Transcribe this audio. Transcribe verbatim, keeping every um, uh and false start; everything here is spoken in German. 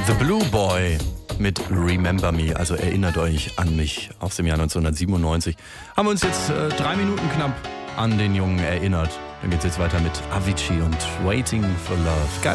The Blue Boy mit Remember Me, also erinnert euch an mich, aus dem Jahr neunzehnhundertsiebenundneunzig. Haben wir uns jetzt äh, drei Minuten knapp an den Jungen erinnert. Dann geht's jetzt weiter mit Avicii und Waiting for Love. Geil.